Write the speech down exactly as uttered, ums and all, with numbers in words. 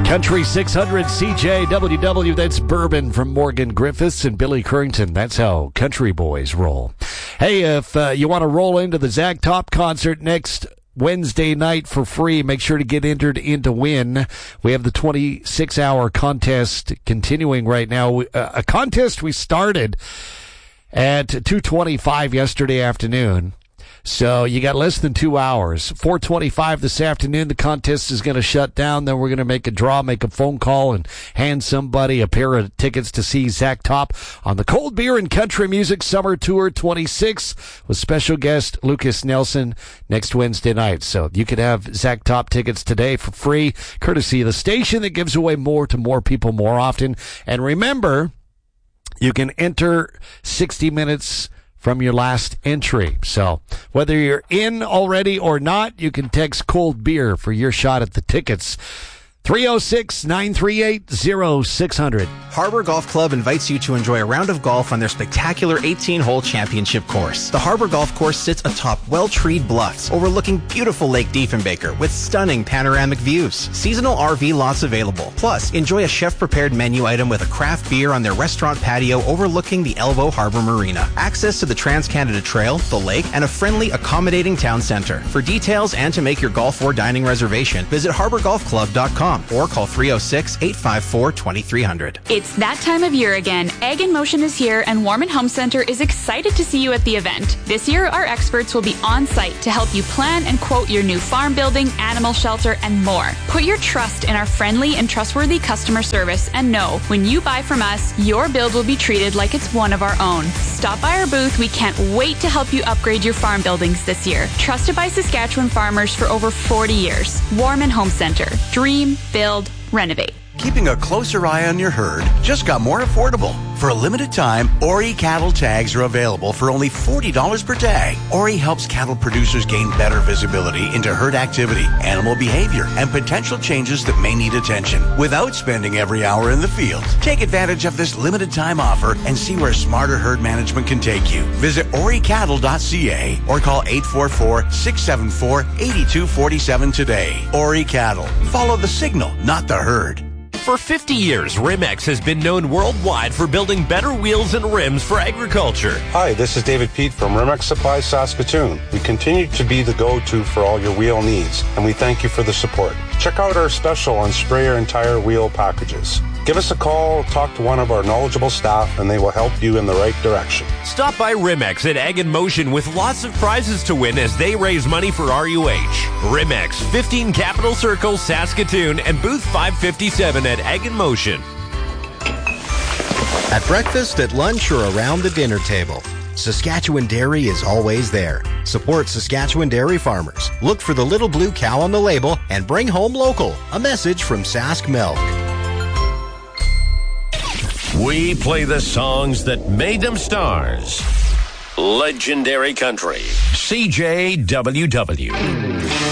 Country six hundred C J W W, that's Bourbon from Morgan Griffiths and Billy Currington. That's how country boys roll. Hey, if uh, you want to roll into the Zach Top concert next Wednesday night for free, make sure to get entered in to win. We have the twenty-six hour contest continuing right now. Uh, a contest we started at two twenty-five yesterday afternoon. So you got less than two hours. four twenty-five this afternoon, the contest is going to shut down. Then we're going to make a draw, make a phone call, and hand somebody a pair of tickets to see Zach Top on the Cold Beer and Country Music Summer Tour twenty-six with special guest Lucas Nelson next Wednesday night. So you could have Zach Top tickets today for free, courtesy of the station that gives away more to more people more often. And remember, you can enter sixty minutes from your last entry. So whether you're in already or not, you can text Cold Beer for your shot at the tickets. three oh six, nine three eight, oh six hundred. Harbor Golf Club invites you to enjoy a round of golf on their spectacular eighteen-hole championship course. The Harbor Golf Course sits atop well-treed bluffs overlooking beautiful Lake Diefenbaker with stunning panoramic views. Seasonal R V lots available. Plus, enjoy a chef-prepared menu item with a craft beer on their restaurant patio overlooking the Elvo Harbor Marina. Access to the Trans-Canada Trail, the lake, and a friendly, accommodating town center. For details and to make your golf or dining reservation, visit harbor golf club dot com. or call three oh six, eight five four, two three zero zero. It's that time of year again. Egg in Motion is here, and Warman Home Center is excited to see you at the event. This year, our experts will be on site to help you plan and quote your new farm building, animal shelter, and more. Put your trust in our friendly and trustworthy customer service, and know when you buy from us, your build will be treated like it's one of our own. Stop by our booth. We can't wait to help you upgrade your farm buildings this year. Trusted by Saskatchewan farmers for over forty years. Warman Home Center. Dream, build, renovate. Keeping a closer eye on your herd just got more affordable. For a limited time, Ori cattle tags are available for only forty dollars per tag. Ori helps cattle producers gain better visibility into herd activity, animal behavior, and potential changes that may need attention without spending every hour in the field. Take advantage of this limited time offer and see where smarter herd management can take you. Visit ori cattle dot c a or call eight four four, six seven four, eight two four seven today. Ori Cattle. Follow the signal, not the herd. For fifty years, Rimex has been known worldwide for building better wheels and rims for agriculture. Hi, this is David Pete from Rimex Supply Saskatoon. We continue to be the go-to for all your wheel needs, and we thank you for the support. Check out our special on sprayer and tire wheel packages. Give us a call, talk to one of our knowledgeable staff, and they will help you in the right direction. Stop by Rimex at Ag in Motion with lots of prizes to win as they raise money for R U H. Rimex, fifteen Capitol Circle, Saskatoon, and booth five fifty-seven at Ag in Motion. At breakfast, at lunch, or around the dinner table, Saskatchewan Dairy is always there. Support Saskatchewan dairy farmers. Look for the little blue cow on the label and bring home local. A message from Sask Milk. We play the songs that made them stars. Legendary Country. C J W W.